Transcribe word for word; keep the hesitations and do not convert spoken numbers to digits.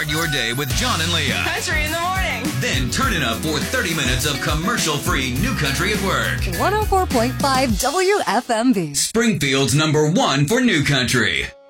Start your day with John and Leah. Country in the morning. Then turn it up for thirty minutes of commercial-free New Country at Work. one oh four point five W F M B. Springfield's number one for New Country.